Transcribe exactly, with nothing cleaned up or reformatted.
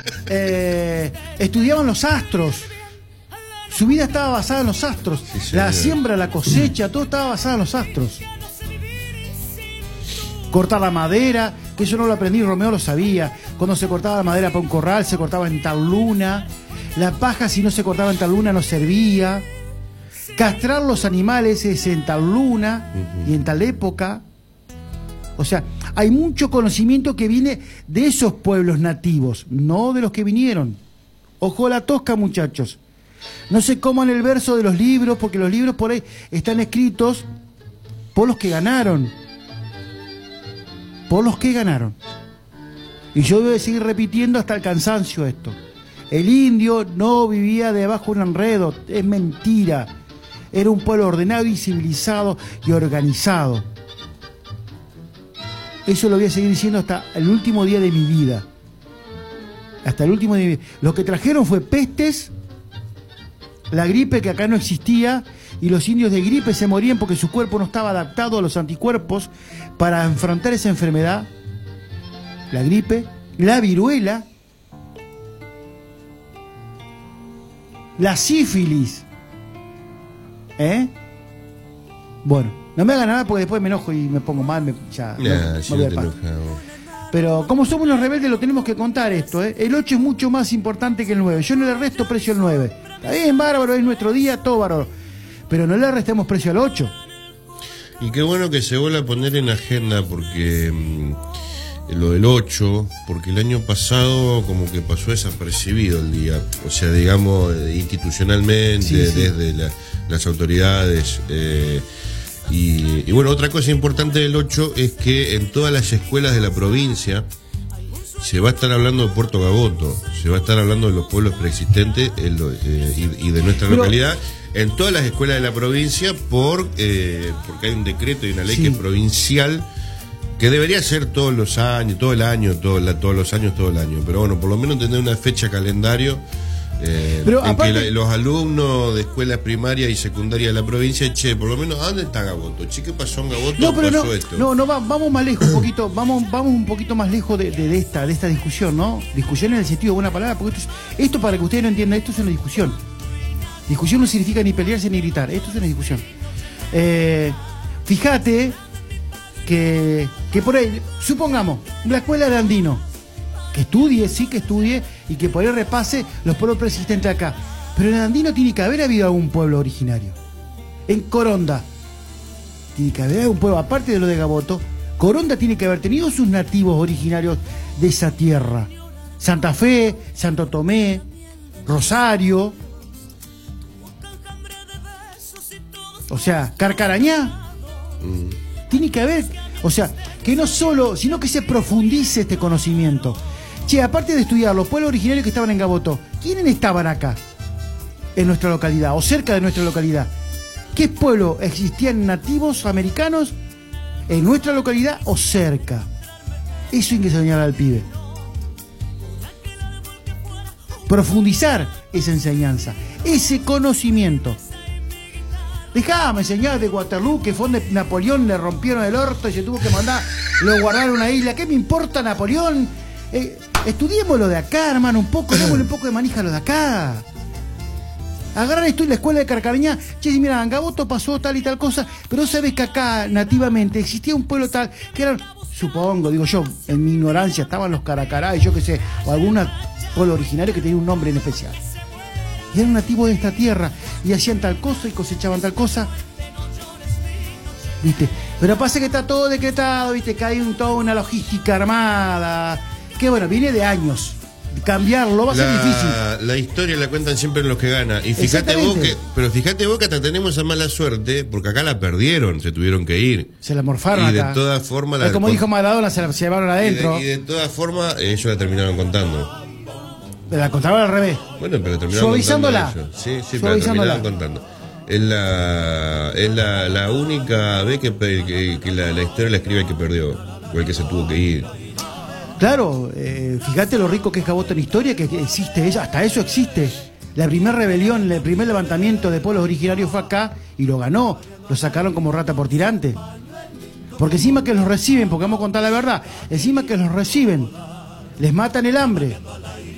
eh, estudiaban los astros. Su vida estaba basada en los astros. Sí, la siembra, la cosecha, todo estaba basado en los astros. Cortar la madera, que eso no lo aprendí, Romeo lo sabía. Cuando se cortaba la madera para un corral, se cortaba en tal luna. La paja, si no se cortaba en tal luna, no servía. Castrar los animales es en tal luna uh-huh. y en tal época. O sea, hay mucho conocimiento que viene de esos pueblos nativos, no de los que vinieron. Ojo a la tosca, muchachos. No se coman el verso de los libros, porque los libros por ahí están escritos por los que ganaron. Por los que ganaron. Y yo voy a seguir repitiendo hasta el cansancio esto. El indio no vivía debajo de un enredo, es mentira. Era un pueblo ordenado y civilizado y organizado. Eso lo voy a seguir diciendo hasta el último día de mi vida. Hasta el último día de mi vida. Lo que trajeron fue pestes, la gripe que acá no existía, y los indios de gripe se morían porque su cuerpo no estaba adaptado a los anticuerpos para enfrentar esa enfermedad. La gripe, la viruela, la sífilis. ¿Eh? Bueno, no me hagan nada porque después me enojo y me pongo mal, me, ya, nah, no, si me no te enojas. Pero como somos los rebeldes lo tenemos que contar esto, ¿eh? El ocho es mucho más importante que el nueve. Yo no le resto precio al nueve. Está bien, bárbaro, es nuestro día, todo bárbaro. Pero no le restemos precio al ocho. Y qué bueno que se vuelva a poner en agenda, porque mmm, lo del ocho, porque el año pasado como que pasó desapercibido el día. O sea, digamos, institucionalmente, sí, sí. desde la, las autoridades. Eh, y, y bueno, otra cosa importante del ocho es que en todas las escuelas de la provincia se va a estar hablando de Puerto Gaboto, se va a estar hablando de los pueblos preexistentes el, eh, y, y de nuestra Pero, localidad, en todas las escuelas de la provincia, por eh, porque hay un decreto y una ley sí. que es provincial, que debería ser todos los años, todo el año, todo la, todos los años, todo el año. Pero bueno, por lo menos tener una fecha calendario eh, Pero, en aparte, que la, los alumnos de escuelas primarias y secundarias de la provincia, che, por lo menos, ¿a dónde está Gaboto? Che, ¿qué pasó en Gaboto? No, pero pasó no, esto? no, no va, vamos más lejos un poquito, vamos, vamos un poquito más lejos de, de, de esta, de esta discusión, ¿no? Discusión en el sentido de buena palabra, porque esto, es, esto para que ustedes no entiendan, esto es una discusión. Discusión no significa ni pelearse ni gritar, esto es una discusión. Eh, fíjate que, que por ahí, supongamos, la escuela de Andino, que estudie, sí que estudie, y que por ahí repase los pueblos preexistentes acá. Pero en Andino tiene que haber habido algún pueblo originario. En Coronda tiene que haber algún pueblo, aparte de lo de Gaboto, Coronda tiene que haber tenido sus nativos originarios de esa tierra. Santa Fe, Santo Tomé, Rosario. O sea, Carcarañá. Mm. Tiene que haber, o sea, que no solo, sino que se profundice este conocimiento. Che, aparte de estudiar los pueblos originarios que estaban en Gaboto, ¿quiénes estaban acá? En nuestra localidad, o cerca de nuestra localidad. ¿Qué pueblo existían nativos americanos en nuestra localidad o cerca? Eso hay que enseñar al pibe. Profundizar esa enseñanza, ese conocimiento. Dejame enseñar de Waterloo, que fue donde Napoleón le rompieron el orto y se tuvo que mandar, lo guardaron a una isla. ¿Qué me importa Napoleón? Eh, estudiémoslo de acá, hermano, un poco, démosle un poco de manija a lo de acá. Agarrar esto en la escuela de Carcarañá, che, mira, en Gaboto pasó tal y tal cosa, pero sabes que acá nativamente existía un pueblo tal, que eran, supongo, digo yo, en mi ignorancia, estaban los Caracará y yo qué sé, o algún pueblo originario que tenía un nombre en especial. Y eran nativos de esta tierra, y hacían tal cosa y cosechaban tal cosa. ¿Viste? Pero pasa que está todo decretado, ¿viste? Que hay un, toda una logística armada, que bueno, viene de años. Cambiarlo va a la, ser difícil. La historia la cuentan siempre los que ganan. Y fíjate vos que, pero fíjate vos que hasta tenemos esa mala suerte, porque acá la perdieron, se tuvieron que ir. Se la morfaron y de acá. todas formas, la, como con, dijo Maradona, se la llevaron adentro. Y de, y de todas formas, ellos la terminaron contando. La contaron al revés. Bueno, pero la terminaron Suavizándola. contando ellos. Sí, sí, pero la terminaron contando. Es la, es la, la única vez que, que, que la, la historia la escribe el que perdió, o el que se tuvo que ir. Claro, eh, fíjate lo rico que es Gaboto en historia, que existe ella, hasta eso existe. La primera rebelión, el primer levantamiento de pueblos originarios fue acá y lo ganó. Lo sacaron como rata por tirante. Porque encima que los reciben, porque vamos a contar la verdad, encima que los reciben, les matan el hambre,